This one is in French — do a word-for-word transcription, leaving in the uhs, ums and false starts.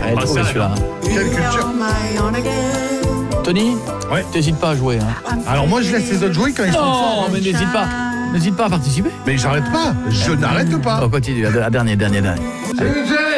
Elle est trouvé celui-là. Quelle culture. Tony, ouais. T'hésites pas à jouer. Hein. Alors moi je laisse les autres jouer quand ils sont forts. Non, mais n'hésite pas. N'hésite pas à participer. Mais j'arrête pas. Je n'arrête pas. Oh, continue, à dernier, dernier, dernier. Allez.